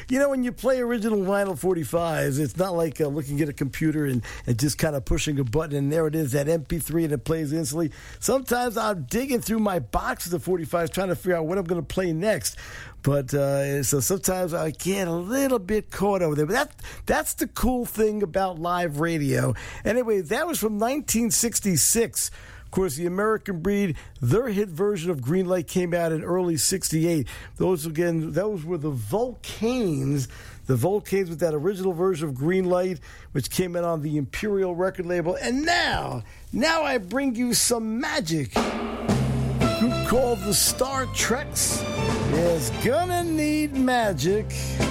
when you play original vinyl 45s, it's not like looking at a computer and just kind of pushing a button, and there it is, that MP3, and it plays instantly. Sometimes I'm digging through my boxes of 45s trying to figure out what I'm going to play next. But so sometimes I get a little bit caught over there. But that's the cool thing about live radio. Anyway, that was from 1966. Of course, the American Breed, their hit version of Green Light came out in early 68. Those were the Volcanes. The Volcanes with that original version of Green Light, which came out on the Imperial record label. And now I bring you some magic. A group called the Star Treks is gonna need magic.